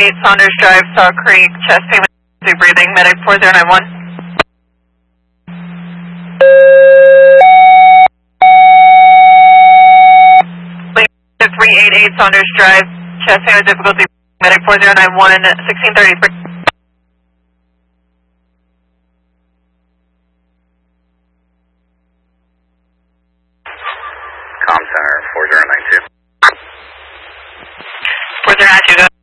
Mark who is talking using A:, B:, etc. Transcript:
A: 388 Saunders Drive, Saw Creek, chest pain with breathing, medic 4091. 388 Saunders Drive, chest pain with difficulty, medic 4091, 1633.
B: Com Center 4092.
A: 4092, go.